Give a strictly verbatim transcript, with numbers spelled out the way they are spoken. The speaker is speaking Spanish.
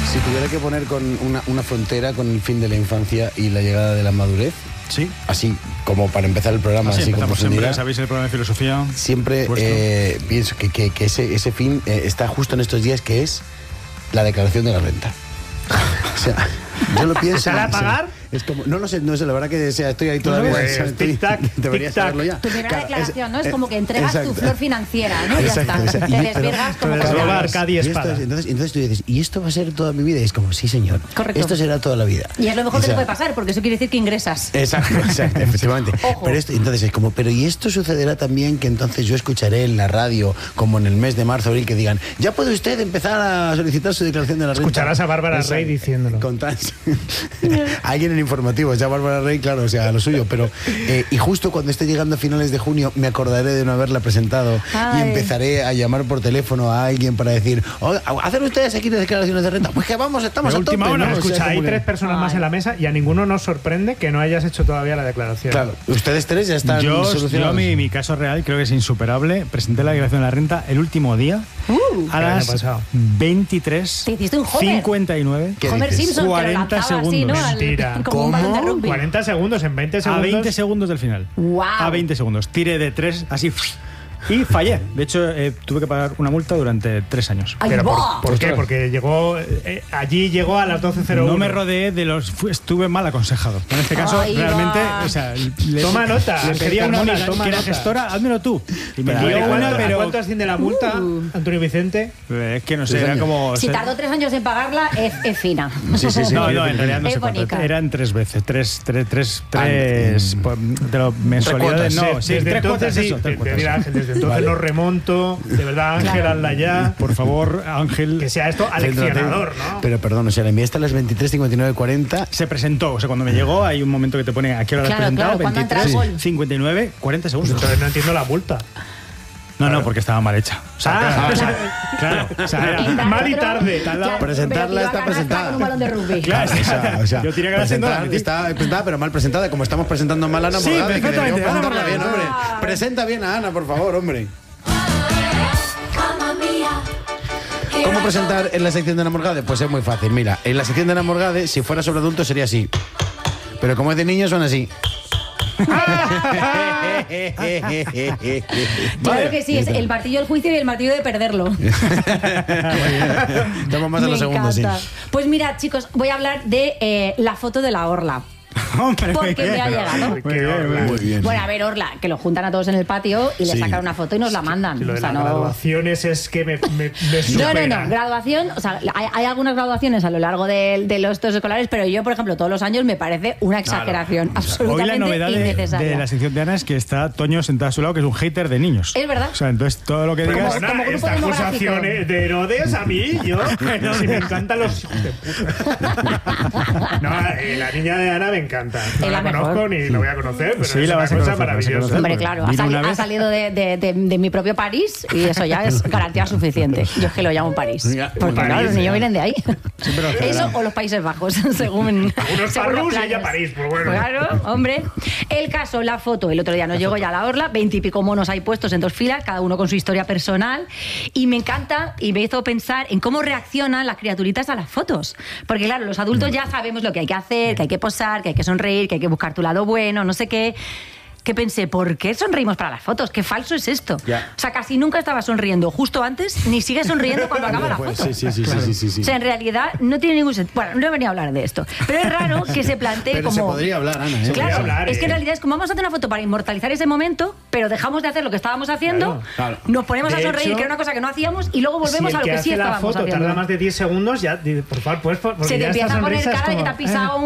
Si tuviera que poner con una, una frontera con el fin de la infancia y la llegada de la madurez, sí, así como para empezar el programa, así, así como siempre, sabéis el programa de filosofía. Siempre eh, pienso que, que, que ese, ese fin eh, está justo en estos días, que es la declaración de la renta. O sea, yo lo pienso. ¿Se hará pagar? Es como, no lo sé, no sé, la verdad que o sea, estoy ahí todavía. Pues, o sea, estoy, tic-tac, debería tic-tac. saberlo ya. Tu primera Claro, declaración, es, ¿no? Es eh, como que entregas exacto. tu flor financiera, ¿no? Exacto, ya está. exacto. Te Y- desvirgas pero- como pero- con robar ganas. cada día Y esto espada. es- entonces, entonces tú dices, ¿y esto va a ser toda mi vida? Y es como, sí, señor. Correcto. Esto será toda la vida. Y es lo mejor O que te sea, puede pasar, porque eso quiere decir que ingresas. Exacto, exacto, efectivamente. Ojo. Pero esto, entonces es como, pero ¿y esto sucederá también que entonces yo escucharé en la radio, como en el mes de marzo, abril, que digan, ya puede usted empezar a solicitar su declaración de la renta? Escucharás a Bárbara Exacto. Rey diciéndolo. Con tan- Alguien en informativo, ya Bárbara Rey, claro, o sea, lo suyo, pero eh, y justo cuando esté llegando a finales de junio me acordaré de no haberla presentado. Ay. Y empezaré a llamar por teléfono a alguien para decir, "Oiga, ¿hacen ustedes aquí declaraciones de renta? Pues que vamos, estamos De a última tope, hora, ¿no? O sea, escucha, hay como que- tres personas más Ay. en la mesa y a ninguno nos sorprende que no hayas hecho todavía la declaración. Claro, ustedes tres ya están Yo, solucionados. yo mi, mi caso real creo que es insuperable. Presenté la declaración de la renta el último día Uh, a el año las pasado. veintitrés Te hiciste un Homer. cincuenta y nueve. ¿Qué Homer dices? Simpson, que lo cuarenta lanzaba así, ¿no? segundos. Al- Mentira. como un balón de ¿Cómo? rugby. cuarenta segundos, en veinte A segundos. veinte segundos del final. Guau. A veinte segundos. Tiré de tres, así. Y fallé. De hecho, eh, tuve que pagar una multa durante tres años. Ay, ¿Pero por, va. por qué? Porque llegó eh, allí llegó a las doce cero uno. No me rodeé de los. fu- Estuve mal aconsejado. En este caso, Ahí realmente. va. O sea, le- Toma nota, le pedí querida a una Mona, amiga toma que era nota. gestora, házmelo tú. Y me Pero, dio ¿Y Pero, a una, cuánto, pero. ¿a cuánto asciende la multa, Uh. Antonio Vicente? Eh, Es que no sé, Tres era años. como. Si se- tardó tres años en pagarla, es, es fina. Sí, sí, sí. No, no, en realidad no Es sé cuánto. bonita. Eran tres veces, tres, tres, tres, tres, Ah, pues, de las mensualidades. cuotas. No, sí, desde tres entonces, cuotas, sí, eso, tres te- te cuotas. dirá Ángel, desde entonces Vale. no remonto. De verdad, Ángel, Claro. hazla ya. Por favor, Ángel. Que sea esto aleccionador, ¿no? Pero perdón, o sea, la enviaste a las veintitrés cincuenta y nueve cuarenta. Se presentó, o sea, cuando me llegó hay un momento que te pone a qué hora lo has Claro, presentado, claro, ¿cuándo entra el veintitrés, gol? cincuenta y nueve, cuarenta segundos. Entonces no entiendo la multa. No, no, porque estaba mal hecha. O sea, Ah, claro, o sea, claro, o sea, era- Entra mal y otro, tarde. ya, Presentarla pero que iba está a ganar presentada. Con un balón de rugby. Claro, O sea, o sea, yo tenía que haber haciendo la presentar, metí. está presentada, pero mal presentada, como estamos presentando mal a Ana Sí, Morgade, que perfectamente, deberíamos Ana presentarla bien, Morgade. hombre. Presenta bien a Ana, por favor, hombre. ¿Cómo presentar en la sección de Ana Morgade? Pues es muy fácil. Mira, en la sección de Ana Morgade, si fuera sobre adultos sería así. Pero como es de niños, son así. Claro que sí, es el martillo del juicio y el martillo de perderlo. Estamos más a Me los segundos, sí. encanta. Pues mira, chicos, voy a hablar de eh, la foto de la orla. Hombre, Porque muy bien. me ha llegado. Muy bien, muy Muy bien. Bueno, a ver, Orla, que lo juntan a todos en el patio y le Sí. sacan una foto y nos la mandan. Y lo de O sea, las no... graduaciones es que me, me, me No, supera. no, no, graduación, o sea, hay, hay algunas graduaciones a lo largo de, de los estos escolares, pero yo, por ejemplo, todos los años me parece una exageración Hoy absolutamente la novedad de, innecesaria. de la sección de Ana es que está Toño sentado a su lado, que es un hater de niños. Es verdad. O sea, entonces todo lo que Como- digas. Perdona, como grupo esta demográfico. acusación de Herodes a mí, yo. Si me encantan los hijos de puta. No, eh, la niña de Ana me encanta. No Es la, la mejor. conozco ni la voy a conocer, pero Sí, es la una vas a cosa conocer, la vas a maravillosa. conocer. Hombre, claro, ha, Vino sali- una ha vez. salido de, de- de- de mi propio París y eso ya es garantía suficiente. Yo es que lo llamo París. Mira, Porque París, claro, los niños ya. vienen de ahí. pero Eso o los Países Bajos, según. Unos según los Parrus y planes. ella París, pues bueno. Claro, hombre. El caso, la foto, el otro día nos llegó ya la orla, veintipico monos ahí puestos en dos filas, cada uno con su historia personal. Y me encanta y me hizo pensar en cómo reaccionan las criaturitas a las fotos. Porque claro, los adultos ya sabemos lo que hay que hacer, que hay que posar, que hay que sonreír, que hay que buscar tu lado bueno, no sé qué. Que pensé, ¿por qué sonreímos para las fotos? ¿Qué falso es esto? Ya. O sea, casi nunca estaba sonriendo justo antes, ni sigue sonriendo cuando acaba la Pues, foto. sí, sí, sí, sí, sí, sí, sí. O sea, en realidad no tiene ningún sentido. Bueno, no he venido a hablar de esto. Pero es raro que se plantee Pero como... se podría hablar, Ana, ¿eh? Se podría Claro, hablar, es que en ¿eh? realidad es como vamos a hacer una foto para inmortalizar ese momento, pero dejamos de hacer lo que estábamos haciendo, Claro, claro. nos ponemos a De sonreír, hecho, que era una cosa que no hacíamos, y luego volvemos si el a lo que, que sí hace la estábamos foto haciendo. tarda más de diez segundos, ya, di- por favor, pues, porque Se te ya empieza esta a poner sonrisa es cara de que como, te ha pisado